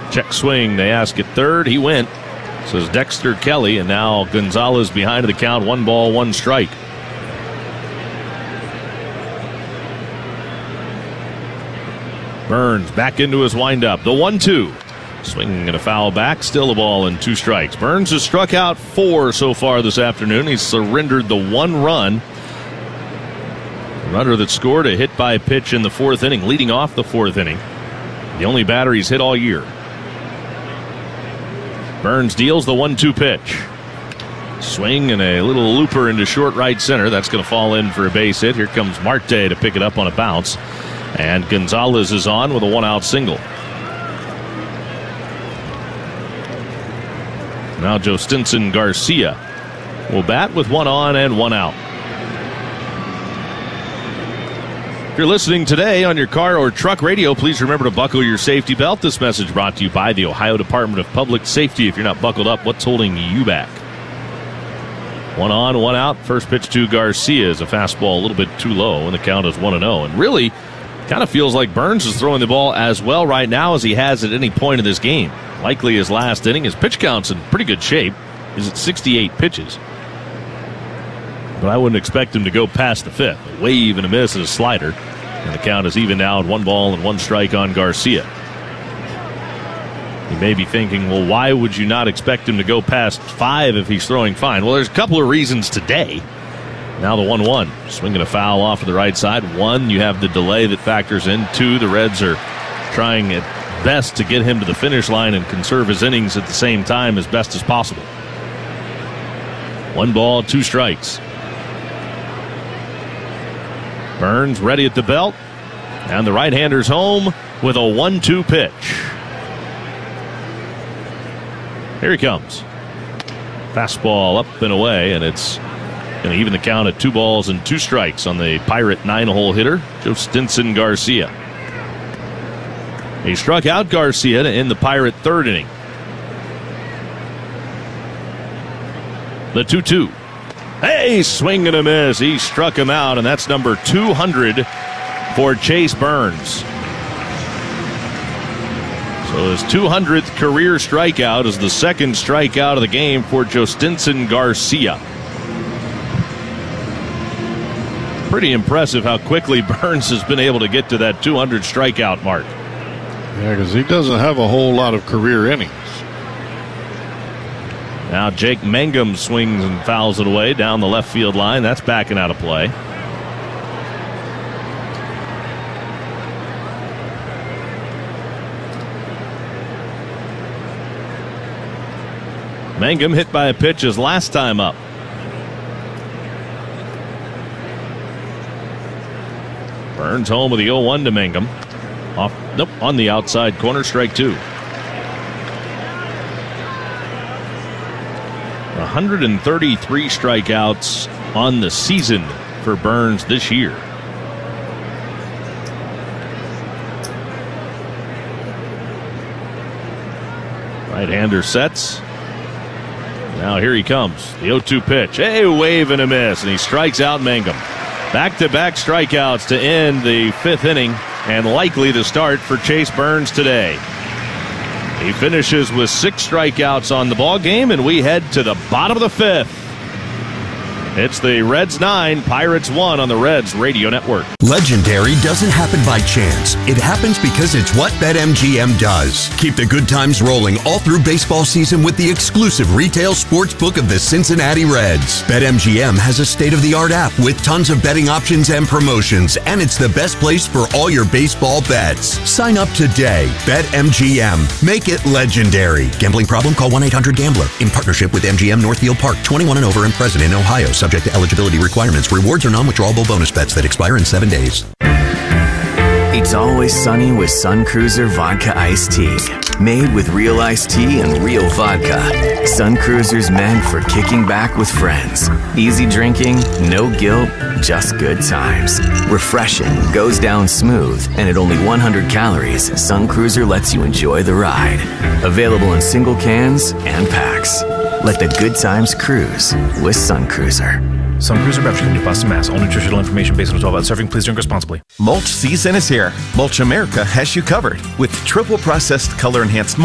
Check swing. They ask at third. He went. Says Dexter Kelly. And now Gonzalez behind the count. 1 ball, 1 strike. Burns back into his windup. The 1-2. Swinging and a foul back. Still a ball and 2 strikes. Burns has struck out 4 so far this afternoon. He's surrendered the 1 run. The runner that scored a hit by pitch in the 4th inning, leading off the 4th inning. The only batter he's hit all year. Burns deals the 1-2 pitch. Swing and a little looper into short right center. That's going to fall in for a base hit. Here comes Marte to pick it up on a bounce. And Gonzalez is on with a 1-out single. Now Jostinson Garcia will bat with 1 on and 1 out. If you're listening today on your car or truck radio, please remember to buckle your safety belt. This message brought to you by the Ohio Department of Public Safety. If you're not buckled up, what's holding you back? 1 on, 1 out. First pitch to Garcia is a fastball a little bit too low, and the count is 1-0. And really, kind of feels like Burns is throwing the ball as well right now as he has at any point in this game. Likely his last inning. His pitch count's in pretty good shape. He's at 68 pitches. But I wouldn't expect him to go past the 5th. A wave and a miss and a slider. And the count is even now at 1 ball and 1 strike on Garcia. You may be thinking, well, why would you not expect him to go past 5 if he's throwing fine? Well, there's a couple of reasons today. Now the 1-1. Swinging a foul off of the right side. 1, you have the delay that factors in. 2, the Reds are trying at best to get him to the finish line and conserve his innings at the same time as best as possible. 1 ball, 2 strikes. Burns ready at the belt. And the right-hander's home with a 1-2 pitch. Here he comes. Fastball up and away, and it's going to even the count at 2 balls and 2 strikes on the Pirate 9-hole hitter, Jostinson Garcia. He struck out Garcia in the Pirate 3rd inning. The 2-2. Hey, swing and a miss. He struck him out, and that's number 200 for Chase Burns. So his 200th career strikeout is the 2nd strikeout of the game for Jostinson Garcia. Pretty impressive how quickly Burns has been able to get to that 200 strikeout mark. Yeah, because he doesn't have a whole lot of career innings. Now Jake Mangum swings and fouls it away down the left field line. That's backing out of play. Mangum hit by a pitch his last time up. Burns home with the 0-1 to Mangum. On the outside corner, strike 2. 133 strikeouts on the season for Burns this year. Right-hander sets. Now here he comes. The 0-2 pitch. Hey, wave and a miss, and he strikes out Mangum. Back-to-back strikeouts to end the 5th inning, and likely to start for Chase Burns today. He finishes with 6 strikeouts on the ball game, and we head to the bottom of the 5th. It's the Reds 9, Pirates 1 on the Reds Radio Network. Legendary doesn't happen by chance. It happens because it's what BetMGM does. Keep the good times rolling all through baseball season with the exclusive retail sports book of the Cincinnati Reds. BetMGM has a state-of-the-art app with tons of betting options and promotions, and it's the best place for all your baseball bets. Sign up today. BetMGM. Make it legendary. Gambling problem? Call 1-800-GAMBLER. In partnership with MGM Northfield Park. 21 and over and present in Ohio. Subject to eligibility requirements. Rewards are non-withdrawable bonus bets that expire in 7 days. It's always sunny with Sun Cruiser Vodka Iced Tea. Made with real iced tea and real vodka. Sun Cruiser's meant for kicking back with friends. Easy drinking, no guilt, just good times. Refreshing, goes down smooth, and at only 100 calories, Sun Cruiser lets you enjoy the ride. Available in single cans and packs. Let the good times cruise with Sun Cruiser. Sun Cruiser Beverage Company, Boston, Mass. All nutritional information based on 12-ounce serving. Please drink responsibly. Mulch season is here. Mulch America has you covered with triple processed color enhanced mulch.